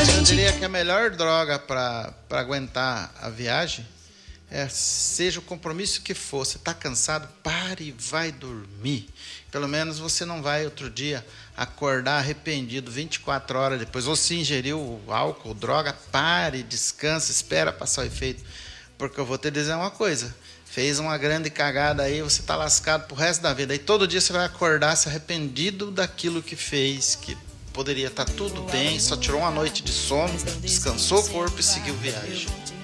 Eu gente... diria que a melhor droga para aguentar a viagem seja o compromisso que for. Você está cansado, pare e vai dormir. Pelo menos você não vai outro dia acordar arrependido 24 horas depois. Ou se ingeriu álcool, droga, pare, descansa, espera passar o efeito. Porque eu vou te dizer uma coisa, fez uma grande cagada aí, você está lascado pro resto da vida. Aí todo dia você vai acordar se arrependido daquilo que fez, que poderia estar tudo bem, só tirou uma noite de sono, descansou o corpo e seguiu viagem.